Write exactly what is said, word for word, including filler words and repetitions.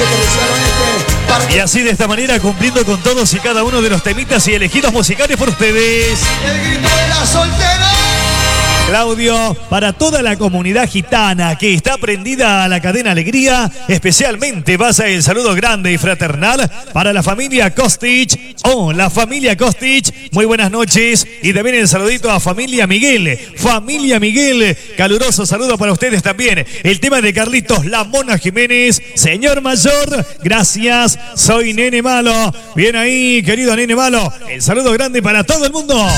Y así de esta manera cumpliendo con todos y cada uno de los temitas y elegidos musicales por ustedes. El grito de la soltera. Claudio, para toda la comunidad gitana que está prendida a la cadena Alegría, especialmente pasa el saludo grande y fraternal para la familia Kostic. Oh, la familia Kostic, muy buenas noches. Y también el saludito a familia Miguel. Familia Miguel, caluroso saludo para ustedes también. El tema de Carlitos La Mona Jiménez. Señor mayor, gracias. Soy Nene Malo. Bien ahí, querido Nene Malo. El saludo grande para todo el mundo.